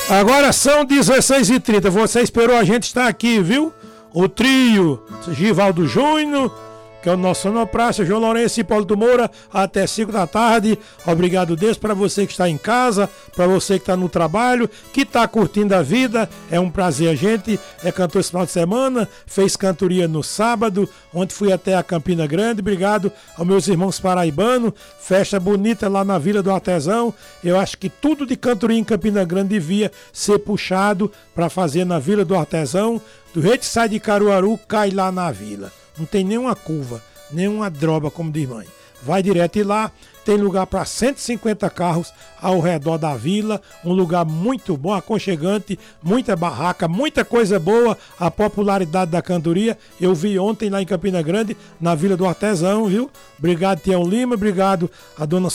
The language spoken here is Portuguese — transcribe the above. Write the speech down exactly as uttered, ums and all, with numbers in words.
Agora são dezesseis e trinta. Você esperou a gente estar aqui, viu? O trio Givaldo Júnior, que é o nosso sonoprácia, João Lourenço e Hipólito Moura, até cinco da tarde. Obrigado, Deus, para você que está em casa, para você que está no trabalho, que está curtindo a vida. É um prazer a gente. É cantor esse final de semana, fez cantoria no sábado, ontem fui até a Campina Grande. Obrigado aos meus irmãos paraibanos. Festa bonita lá na Vila do Artesão. Eu acho que tudo de cantoria em Campina Grande devia ser puxado para fazer na Vila do Artesão. Do jeito que sai de Caruaru, cai lá na vila. Não tem nenhuma curva, nenhuma droga, como diz mãe. Vai direto e lá tem lugar para cento e cinquenta carros ao redor da vila. Um lugar muito bom, aconchegante, muita barraca, muita coisa boa. A popularidade da cantoria eu vi ontem lá em Campina Grande, na Vila do Artesão, viu? Obrigado, Tião Lima, obrigado a dona